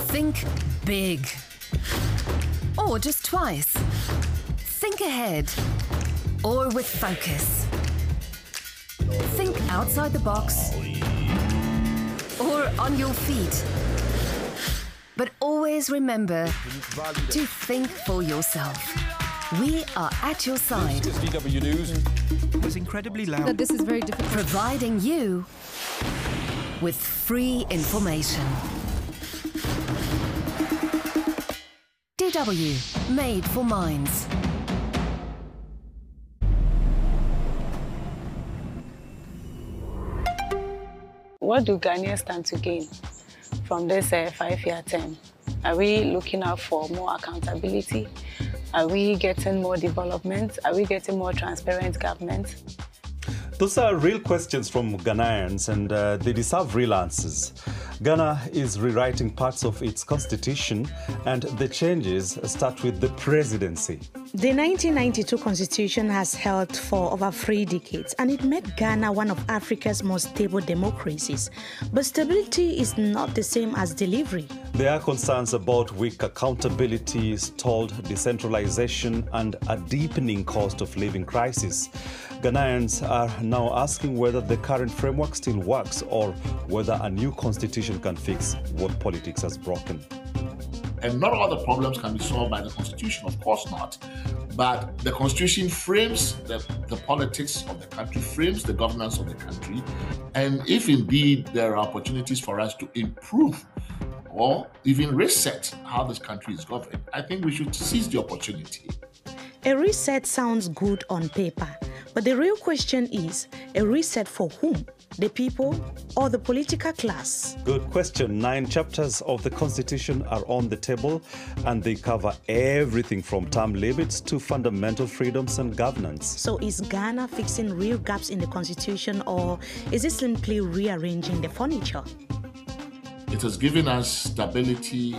Think big. Or just twice. Think ahead. Or with focus. Think outside the box. Or on your feet. But always remember to think for yourself. We are at your side. DW News. It was incredibly loud. That this is very difficult. Providing you with free information. DW, made for minds. What do Ghanaians stand to gain from this 5-year term? Are we looking out for more accountability? Are we getting more development? Are we getting more transparent government? Those are real questions from Ghanaians, and they deserve real answers. Ghana is rewriting parts of its constitution, and the changes start with the presidency. The 1992 constitution has held for over 3 decades, and it made Ghana one of Africa's most stable democracies. But stability is not the same as delivery. There are concerns about weak accountability, stalled decentralization, and a deepening cost of living crisis. Ghanaians are now asking whether the current framework still works or whether a new constitution can fix what politics has broken. And not all the problems can be solved by the Constitution, of course not. But the Constitution frames the politics of the country, frames the governance of the country. And if indeed there are opportunities for us to improve or even reset how this country is governed, I think we should seize the opportunity. A reset sounds good on paper, but the real question is, a reset for whom? The people or the political class? Good question. 9 chapters of the Constitution are on the table, and they cover everything from term limits to fundamental freedoms and governance. So is Ghana fixing real gaps in the Constitution, or is it simply rearranging the furniture? It has given us stability,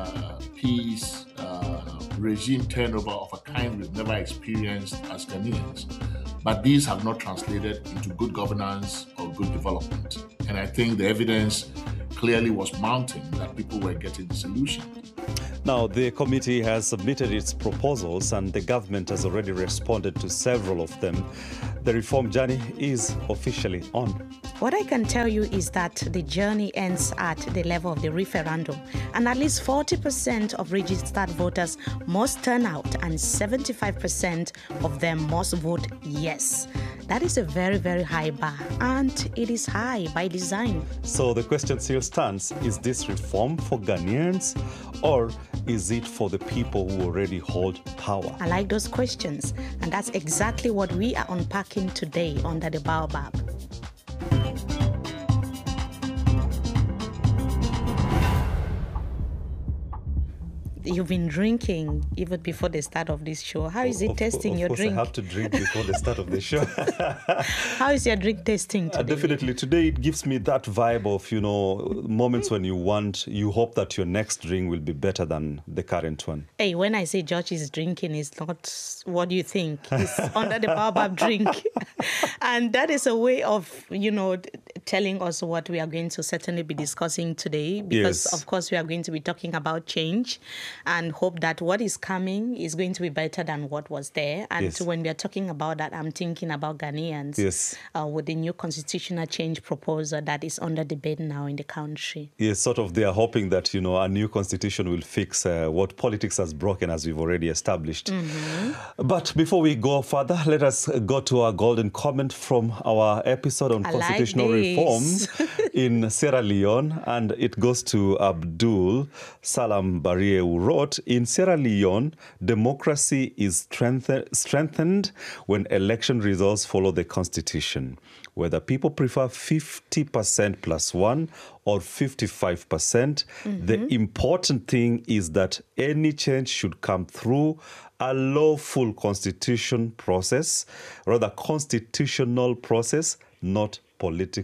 peace, regime turnover of a kind we've never experienced as Ghanaians. But these have not translated into good governance or good development. And I think the evidence clearly was mounting that people were getting disillusioned. Now, the committee has submitted its proposals, and the government has already responded to several of them. The reform journey is officially on. What I can tell you is that the journey ends at the level of the referendum, and at least 40% of registered voters must turn out, and 75% of them must vote yes. That is a very, very high bar, and it is high by design. So the question still stands, is this reform for Ghanaians, or is it for the people who already hold power? I like those questions, and that's exactly what we are unpacking today under the Baobab. You've been drinking even before the start of this show. How is it tasting your drink? Of course, I have to drink before the start of the show. How is your drink tasting today? Definitely. Today it gives me that vibe of, moments when you hope that your next drink will be better than the current one. Hey, when I say George is drinking, it's not what you think. It's under the Baobab drink. And that is a way of, telling us what we are going to certainly be discussing today. Because, Of course, we are going to be talking about change, and hope that what is coming is going to be better than what was there. And when we are talking about that, I'm thinking about Ghanaians with the new constitutional change proposal that is under debate now in the country. Yes, sort of they are hoping that, a new constitution will fix what politics has broken, as we've already established. Mm-hmm. But before we go further, let us go to our golden comment from our episode on constitutional reforms in Sierra Leone. And it goes to Abdul Salam Barrier, who wrote, in Sierra Leone, democracy is strengthened when election results follow the constitution. Whether people prefer 50% plus 1 or 55%, the important thing is that any change should come through a lawful constitutional process, not political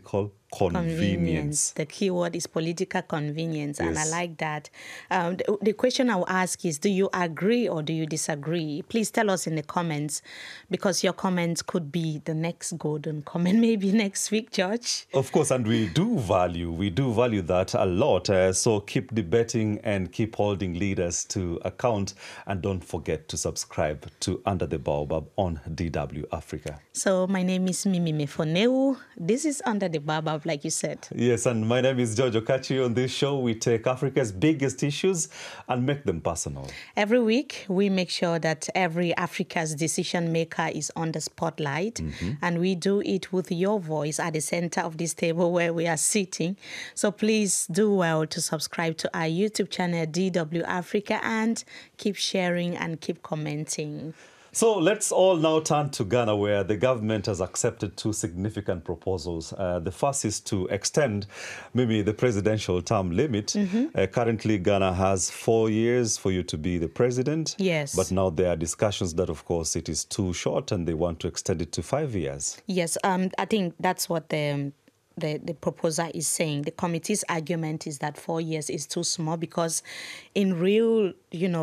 convenience. The key word is political convenience, and I Yes. like that. The question I will ask is, do you agree or do you disagree? Please tell us in the comments, because your comments could be the next golden comment, maybe next week, George. Of course, and we do value that a lot. So keep debating and keep holding leaders to account, and don't forget to subscribe to Under the Baobab on DW Africa. So my name is Mimi Mefoneu. This is Under the Baobab, like you said. Yes, and my name is George Okachi. On this show, we take Africa's biggest issues and make them personal. Every week, we make sure that every Africa's decision maker is on the spotlight, and we do it with your voice at the center of this table where we are sitting. So please do well to subscribe to our YouTube channel, DW Africa, and keep sharing and keep commenting. So let's all now turn to Ghana, where the government has accepted two significant proposals. The first is to extend, maybe, the presidential term limit. Currently, Ghana has 4 years for you to be the president. Yes. But now there are discussions that, of course, it is too short and they want to extend it to 5 years. Yes, I think that's what the proposer is saying. The committee's argument is that 4 years is too small because in really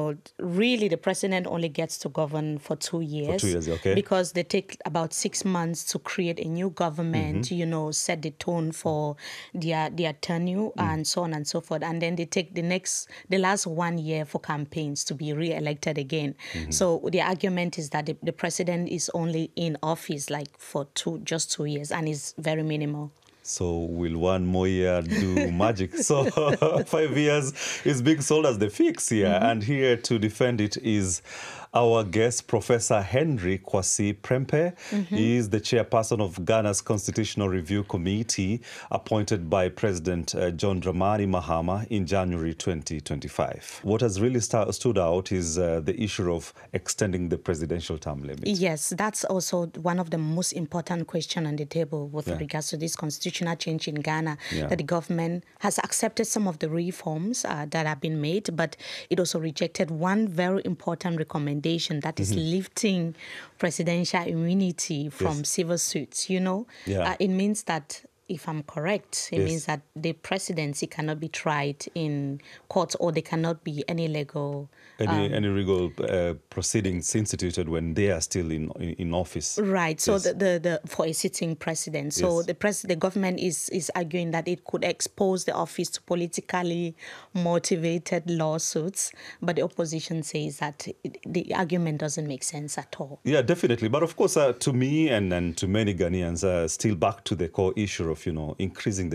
the president only gets to govern for 2 years. For 2 years, okay. Because they take about 6 months to create a new government, set the tone for their tenure and so on and so forth. And then they take the last 1 year for campaigns to be re-elected again. So the argument is that the president is only in office for just 2 years, and is very minimal. So will 1 more year do magic? So 5 years is being sold as the fix here. And here to defend it is our guest, Professor Henry Kwasi Prempeh. He is the chairperson of Ghana's Constitutional Review Committee, appointed by President John Dramani Mahama in January 2025. What has really stood out is the issue of extending the presidential term limit. Yes, that's also one of the most important questions on the table with regards to this constitutional change in Ghana, that the government has accepted some of the reforms that have been made, but it also rejected one very important recommendation, that is lifting presidential immunity from civil suits. It means that, if I'm correct, it means that the presidency cannot be tried in court, or there cannot be any legal legal proceedings instituted when they are still in office. Right. So the for a sitting president. So the government is arguing that it could expose the office to politically motivated lawsuits, but the opposition says that the argument doesn't make sense at all. Yeah, definitely. But of course, to me and to many Ghanaians, still back to the core issue of increasing the